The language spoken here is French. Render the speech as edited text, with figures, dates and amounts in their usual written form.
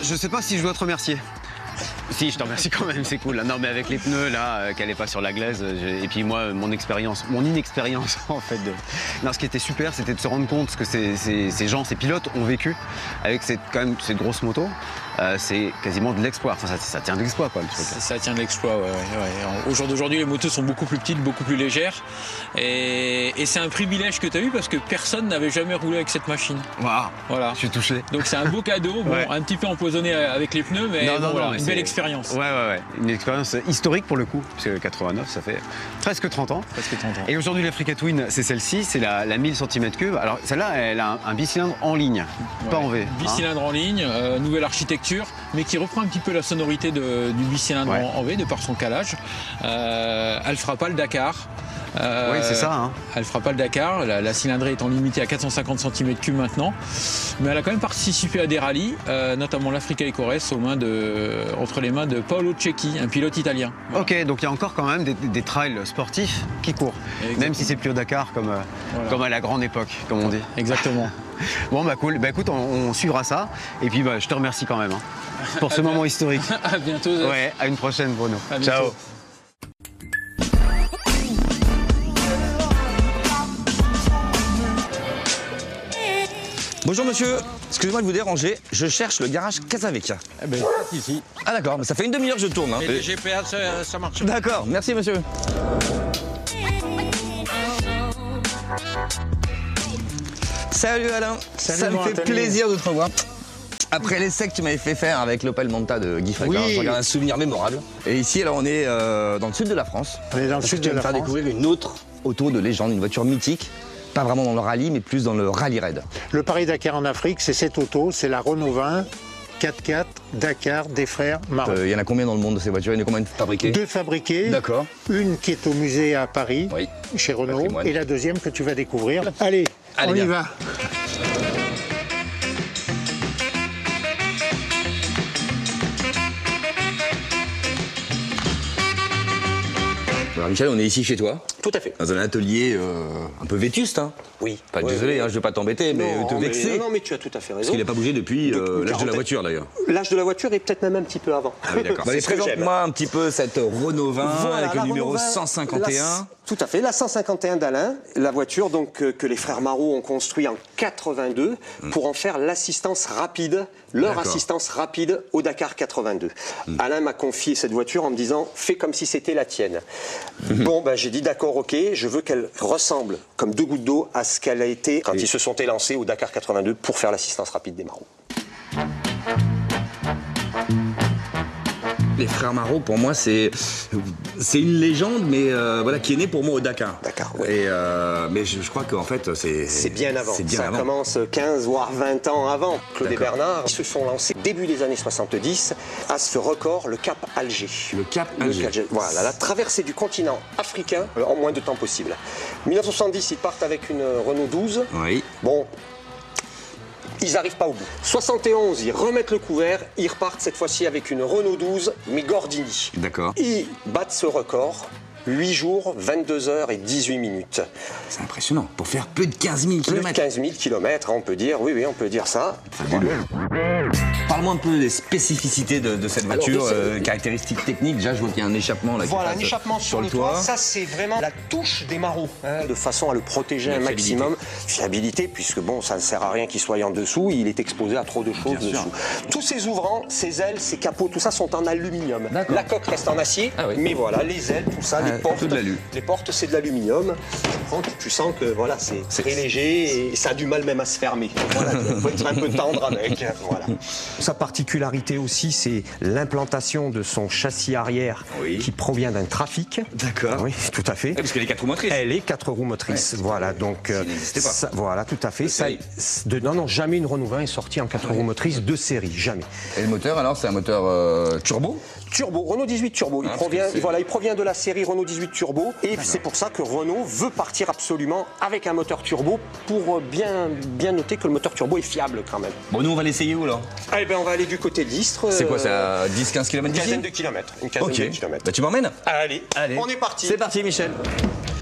je sais pas si je dois te remercier. Si, je te remercie quand même, c'est cool. Non, mais avec les pneus, là, qu'elle n'est pas sur la glaise, et puis moi, mon inexpérience, en fait. Non, ce qui était super, c'était de se rendre compte que ces gens, ces pilotes ont vécu avec quand même cette grosse moto. C'est quasiment de l'exploit. Enfin, ça tient de l'exploit, quoi, le truc. Ça tient de l'exploit, ouais. Au jour d'aujourd'hui, les motos sont beaucoup plus petites, beaucoup plus légères. Et c'est un privilège que tu as eu parce que personne n'avait jamais roulé avec cette machine. Waouh, voilà. Je suis touché. Donc c'est un beau cadeau, bon, un petit peu empoisonné avec les pneus, mais une belle expérience. Ouais. Une expérience historique pour le coup, parce que 89, ça fait presque 30 ans. Presque 30 ans. Et aujourd'hui, l'Africa Twin, c'est celle-ci, c'est la 1000 cm3. Alors celle-là, elle a un bicylindre en ligne, pas en V. Bicylindre en ligne, nouvelle architecture, mais qui reprend un petit peu la sonorité du bicylindre en V, de par son calage. Elle fera pas le Dakar. Oui, c'est ça. Hein. Elle fera pas le Dakar, la cylindrée étant limitée à 450 cm3 maintenant. Mais elle a quand même participé à des rallyes, notamment l'Africa Ecorès, entre les mains de Paolo Cecchi, un pilote italien. Voilà. Ok, donc il y a encore quand même des trails sportifs qui courent, même si c'est plus au Dakar comme à la grande époque, comme on dit. Exactement. Bon, bah cool. Bah écoute, on suivra ça. Et puis, je te remercie quand même pour ce moment historique. À bientôt. Ouais, à une prochaine, Bruno. Ciao. Bonjour monsieur, excusez-moi de vous déranger, je cherche le garage Casavecchia. Eh ben, c'est ici. Ah d'accord, mais ça fait une demi-heure que je tourne. Hein. Et le GPS, ça marche. D'accord, merci monsieur. Salut Alain, ça me fait plaisir de te revoir. Après l'essai que tu m'avais fait faire avec l'Opel Manta de Guy Fréquin, je regarde un souvenir mémorable. Et ici, alors, on est dans le sud de la France. On est dans le sud de la France. Tu vas me faire découvrir une autre auto de légende, une voiture mythique. Pas vraiment dans le rallye, mais plus dans le rallye raid. Le Paris-Dakar en Afrique, c'est cette auto, c'est la Renault 20 4x4 Dakar des frères Marot. Il y en a combien dans le monde de ces voitures? Il y en a combien de fabriquées? 2 fabriquées. D'accord. Une qui est au musée à Paris, chez Renault, et la deuxième que tu vas découvrir. Allez on y va. Alors Michel, on est ici chez toi. Tout à fait. Dans un atelier un peu vétuste. Hein. Oui. Pas désolé, je ne vais pas t'embêter, mais te vexer. Non, mais tu as tout à fait raison. Parce qu'il n'a pas bougé depuis l'âge de la voiture d'ailleurs. L'âge de la voiture est peut-être même un petit peu avant. Ah oui, d'accord. Présente-moi un petit peu cette Renault 20 avec le numéro 151. Tout à fait, la 151 d'Alain, la voiture donc, que les frères Marot ont construit en 82 pour en faire l'assistance rapide, leur assistance rapide au Dakar 82. Alain m'a confié cette voiture en me disant « fais comme si c'était la tienne ». Bon, j'ai dit d'accord, ok, je veux qu'elle ressemble comme 2 gouttes d'eau à ce qu'elle a été quand ils se sont élancés au Dakar 82 pour faire l'assistance rapide des Marot. Les frères Marot, pour moi, c'est une légende, mais voilà, qui est née pour moi au Dakar. Dakar, oui. Mais je crois qu'en fait, c'est bien avant. Ça commence 15 voire 20 ans avant. Claude et Bernard, ils se sont lancés début des années 70 à ce record, le Cap Alger. Le Cap Alger. Voilà, la traversée du continent africain en moins de temps possible. 1970, ils partent avec une Renault 12. Oui. Bon. Ils n'arrivent pas au bout. 71, ils remettent le couvert, ils repartent cette fois-ci avec une Renault 12, mais Gordini. D'accord. Ils battent ce record, 8 jours, 22 heures et 18 minutes. C'est impressionnant, pour faire plus de 15 000 km. Plus de 15 000 km, on peut dire, oui, on peut dire ça. Fabuleux. Parle-moi un peu des spécificités de cette voiture, caractéristiques techniques. Déjà, je vois qu'il y a un échappement là. Voilà, un échappement sur le toit. Ça, c'est vraiment la touche des Marot, de façon à le protéger un maximum. Fiabilité, puisque bon, ça ne sert à rien qu'il soit en dessous, il est exposé à trop de choses dessous. Tous ces ouvrants, ces ailes, ces capots, tout ça sont en aluminium. La coque reste en acier, mais voilà, les ailes, tout ça, les portes, c'est de l'aluminium. Tu sens que voilà, c'est très léger et ça a du mal même à se fermer. Voilà, il faut être un peu tendre avec. Voilà. Sa particularité aussi, c'est l'implantation de son châssis arrière qui provient d'un trafic. D'accord. Oui, tout à fait. Parce qu'elle est 4 roues motrices. Elle est 4 roues motrices. Voilà, donc. Voilà, tout à fait. Non, jamais une Renault 20 est sortie en 4 roues motrices de série, jamais. Et le moteur, alors, c'est un moteur turbo? Turbo, Renault 18 Turbo. Il provient de la série Renault 18 Turbo. Et c'est pour ça que Renault veut partir absolument avec un moteur turbo pour bien noter que le moteur turbo est fiable quand même. Bon, nous, on va l'essayer où, là? Eh ben, on va aller du côté de l'Istre. C'est quoi, c'est à 10-15 km d'ici? Une quinzaine de kilomètres. Tu m'emmènes? Allez, on est parti. C'est parti, Michel.